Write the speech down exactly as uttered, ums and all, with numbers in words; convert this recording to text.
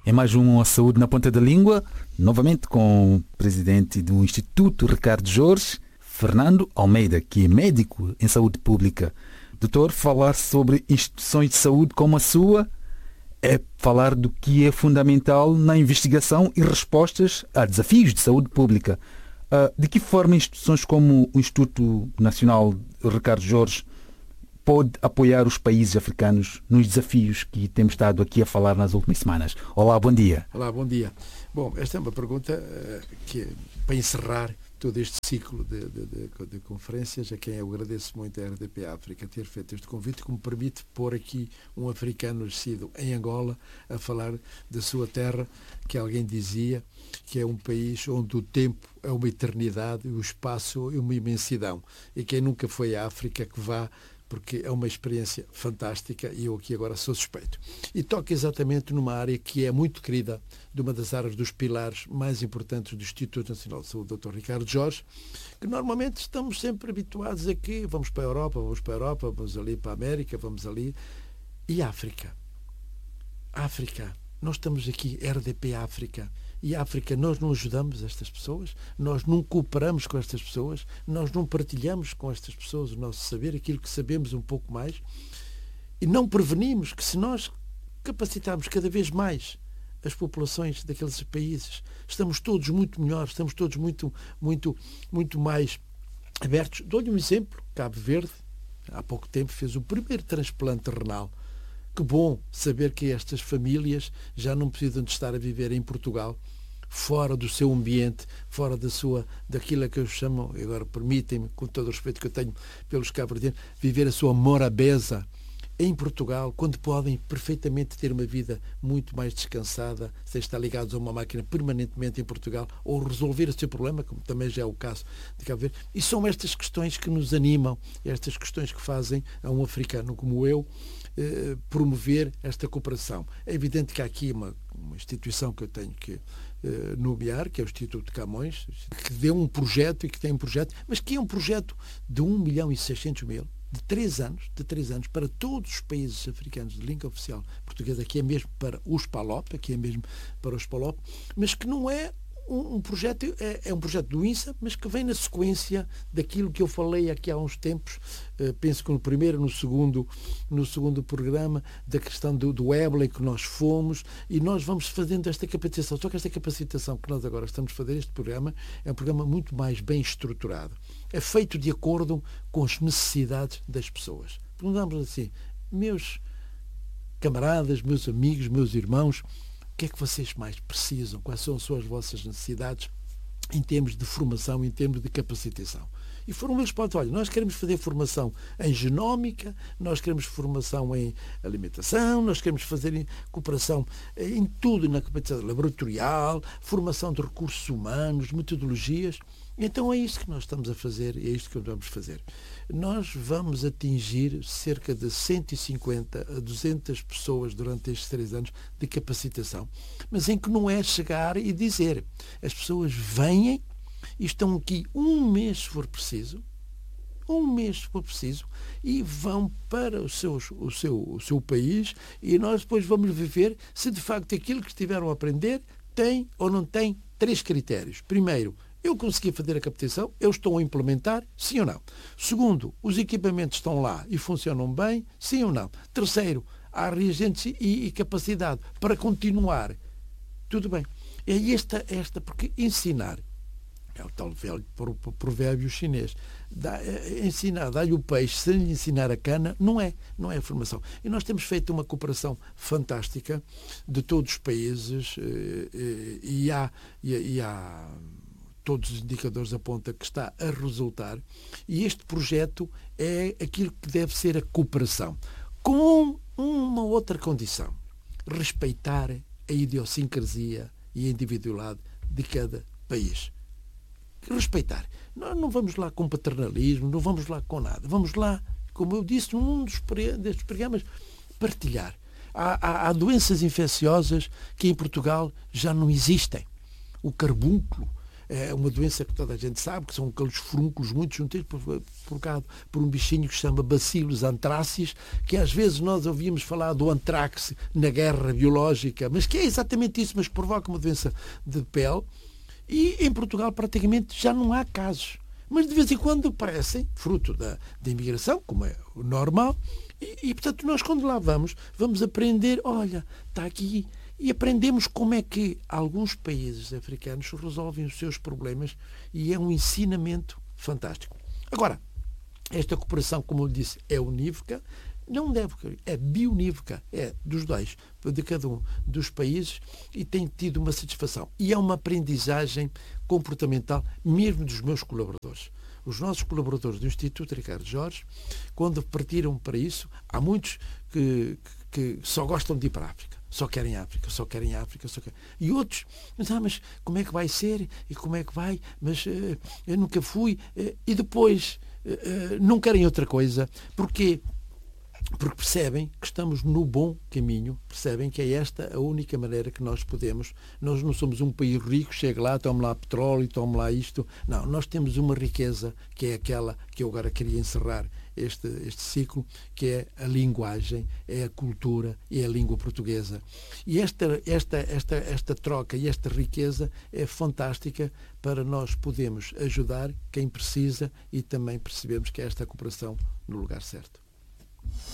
É mais um A Saúde na Ponta da Língua, novamente com o presidente do Instituto Ricardo Jorge, Fernando Almeida, que é médico em saúde pública. Doutor, falar sobre instituições de saúde como a sua é falar do que é fundamental na investigação e respostas a desafios de saúde pública. De que forma instituições como o Instituto Nacional Ricardo Jorge pode apoiar os países africanos nos desafios que temos estado aqui a falar nas últimas semanas? Olá, bom dia. Olá, bom dia. Bom, esta é uma pergunta uh, que é para encerrar todo este ciclo de, de, de, de conferências, a quem eu agradeço muito a R D P África ter feito este convite, que me permite pôr aqui um africano nascido em Angola a falar da sua terra, que alguém dizia que é um país onde o tempo é uma eternidade e o espaço é uma imensidão. E quem nunca foi à África que vá, porque é uma experiência fantástica e eu aqui agora sou suspeito. E toca exatamente numa área que é muito querida, de uma das áreas dos pilares mais importantes do Instituto Nacional de Saúde, doutor Ricardo Jorge, que normalmente estamos sempre habituados a que vamos para a Europa, vamos para a Europa, vamos ali para a América, vamos ali. E África? África. Nós estamos aqui, R D P África. E a África, nós não ajudamos estas pessoas, nós não cooperamos com estas pessoas, nós não partilhamos com estas pessoas o nosso saber, aquilo que sabemos um pouco mais, e não prevenimos que se nós capacitarmos cada vez mais as populações daqueles países, estamos todos muito melhores, estamos todos muito, muito, muito mais abertos. Dou-lhe um exemplo, Cabo Verde, há pouco tempo fez o primeiro transplante renal. Que bom saber que estas famílias já não precisam de estar a viver em Portugal, fora do seu ambiente, fora da sua, daquilo que eu chamo, e agora permitem-me, com todo o respeito que eu tenho pelos cabo-verdianos, viver a sua morabeza em Portugal, quando podem perfeitamente ter uma vida muito mais descansada, sem estar ligados a uma máquina permanentemente em Portugal, ou resolver o seu problema, como também já é o caso de Cabo Verde. E são estas questões que nos animam, estas questões que fazem a um africano como eu eh, promover esta cooperação. É evidente que há aqui uma, uma instituição que eu tenho que eh, nomear, que é o Instituto de Camões, que deu um projeto e que tem um projeto, mas que é um projeto de um milhão e seiscentos mil, de três anos, de três anos, para todos os países africanos de língua oficial portuguesa, que é mesmo para os PALOP, que é mesmo para os PALOP, mas que não é um, um projeto, é, é um projeto do INSA, mas que vem na sequência daquilo que eu falei aqui há uns tempos, uh, penso que no primeiro, no segundo, no segundo programa, da questão do, do Ébola, em que nós fomos, e nós vamos fazendo esta capacitação. Só que esta capacitação que nós agora estamos a fazer, este programa, é um programa muito mais bem estruturado. É feito de acordo com as necessidades das pessoas. Perguntamos assim, meus camaradas, meus amigos, meus irmãos, o que é que vocês mais precisam? Quais são as vossas necessidades em termos de formação, em termos de capacitação? E foram eles para olha, nós queremos fazer formação em genómica, nós queremos formação em alimentação, nós queremos fazer em cooperação em tudo, na capacitação laboratorial, formação de recursos humanos, metodologias. Então é isto que nós estamos a fazer e é isto que nós vamos fazer. Nós vamos atingir cerca de cento e cinquenta a duzentas pessoas durante estes três anos de capacitação, mas em que não é chegar e dizer. As pessoas vêm e estão aqui um mês se for preciso, um mês se for preciso, e vão para o seu, o seu, o seu país e nós depois vamos viver se de facto aquilo que estiveram a aprender tem ou não tem três critérios. Primeiro, eu consegui fazer a captação, eu estou a implementar, sim ou não. Segundo, os equipamentos estão lá e funcionam bem, sim ou não. Terceiro, há reagentes e, e capacidade para continuar. Tudo bem. É esta, esta, porque ensinar, é o tal velho provérbio chinês, dá, é, ensinar, dá-lhe o peixe sem lhe ensinar a cana, não é, não é a formação. E nós temos feito uma cooperação fantástica de todos os países e, e há... E, e há todos os indicadores apontam que está a resultar, e este projeto é aquilo que deve ser a cooperação, com uma outra condição: respeitar a idiosincrasia e a individualidade de cada país. Respeitar. Nós não vamos lá com paternalismo, não vamos lá com nada. Vamos lá, como eu disse num dos destes programas, partilhar. Há, há, há doenças infecciosas que em Portugal já não existem. O carbúnculo, é uma doença que toda a gente sabe, que são aqueles furúnculos muito juntinhos provocados por um bichinho que se chama Bacillus anthracis, que às vezes nós ouvíamos falar do antrax na guerra biológica, mas que é exatamente isso, mas provoca uma doença de pele. E em Portugal praticamente já não há casos. Mas de vez em quando aparecem, fruto da, da imigração, como é o normal, e, e portanto nós quando lá vamos, vamos aprender, olha, está aqui, e aprendemos como é que alguns países africanos resolvem os seus problemas e é um ensinamento fantástico. Agora, esta cooperação, como eu disse, é unívoca, não deve, é biunívoca, é dos dois, de cada um dos países e tem tido uma satisfação. E é uma aprendizagem comportamental mesmo dos meus colaboradores. Os nossos colaboradores do Instituto Ricardo Jorge, quando partiram para isso, há muitos que, que só gostam de ir para a África. Só querem África, só querem África, só querem... E outros, mas, ah, mas como é que vai ser? E como é que vai? Mas uh, eu nunca fui. Uh, e depois uh, uh, não querem outra coisa. Porquê? Porque percebem que estamos no bom caminho, percebem que é esta a única maneira que nós podemos. Nós não somos um país rico, chega lá, tome lá petróleo, tome lá isto. Não, nós temos uma riqueza que é aquela que eu agora queria encerrar este, este ciclo, que é a linguagem, é a cultura, é a língua portuguesa. E esta, esta, esta, esta troca e esta riqueza é fantástica para nós podermos ajudar quem precisa e também percebemos que é esta cooperação no lugar certo.